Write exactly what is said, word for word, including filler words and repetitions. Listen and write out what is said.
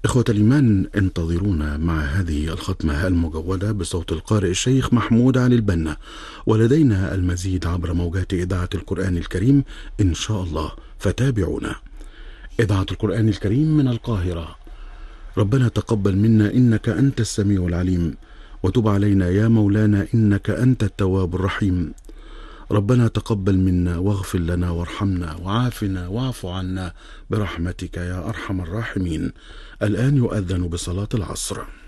إخوة الإيمان، انتظرونا مع هذه الختمة المجودة بصوت القارئ الشيخ محمود علي البنا، ولدينا المزيد عبر موجات إذاعة القرآن الكريم إن شاء الله، فتابعونا. إذاعة القرآن الكريم من القاهرة. ربنا تقبل منا إنك أنت السميع العليم، وتب علينا يا مولانا إنك أنت التواب الرحيم. ربنا تقبل منا واغفر لنا وارحمنا وعافنا واعف عنا برحمتك يا أرحم الراحمين. الآن يؤذن بصلاة العصر.